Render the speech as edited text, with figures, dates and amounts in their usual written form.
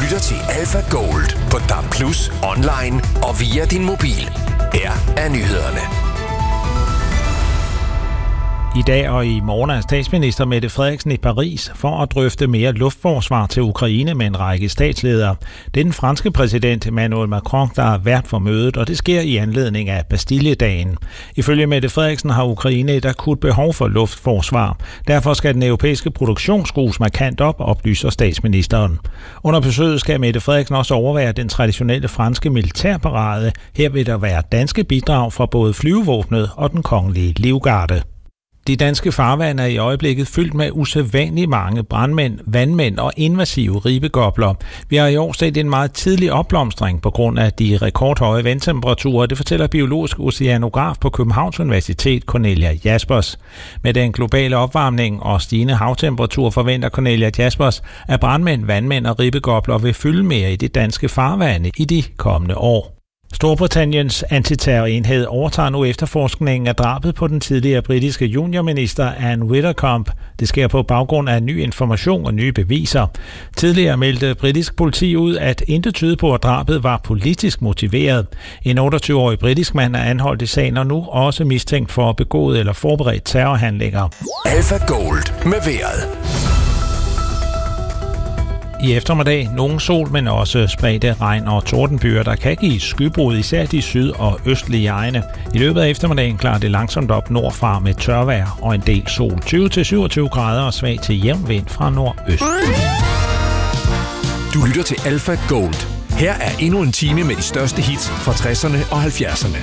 lytter til Alpha Gold på DAB+, online og via din mobil. Her er nyhederne. I dag og i morgen er statsminister Mette Frederiksen i Paris for at drøfte mere luftforsvar til Ukraine med en række statsledere. Det er den franske præsident Emmanuel Macron, der er vært for mødet, og det sker i anledning af Bastilledagen. Ifølge Mette Frederiksen har Ukraine et akut behov for luftforsvar. Derfor skal den europæiske produktion skrues markant op, oplyser statsministeren. Under besøget skal Mette Frederiksen også overvære den traditionelle franske militærparade. Her vil der være danske bidrag fra både flyvevåbnet og den kongelige livgarde. De danske farvande er i øjeblikket fyldt med usædvanligt mange brandmænd, vandmænd og invasive ribegopler. Vi har i år set en meget tidlig opblomstring på grund af de rekordhøje vandtemperaturer, det fortæller biologisk oceanograf på Københavns Universitet Cornelia Jaspers. Med den globale opvarmning og stigende havtemperatur forventer Cornelia Jaspers, at brandmænd, vandmænd og ribegopler vil fylde mere i de danske farvande i de kommende år. Storbritanniens antiterrorenhed overtager nu efterforskningen af drabet på den tidligere britiske juniorminister Anne Widdecombe. Det sker på baggrund af ny information og nye beviser. Tidligere meldte britisk politi ud, at intet tyder på, at drabet var politisk motiveret. En 28-årig britisk mand er anholdt i sagen og nu også mistænkt for begået eller forberedt terrorhandlinger. Alpha Gold med vejret. I eftermiddag nogen sol, men også spredte regn- og tordenbyer, der kan give skybrud især de syd- og østlige egne. I løbet af eftermiddagen klarer det langsomt op nordfra med tørvejr og en del sol. 20-27 grader og svag til jævn vind fra nordøst. Du lytter til Alpha Gold. Her er endnu en time med de største hits fra 60'erne og 70'erne.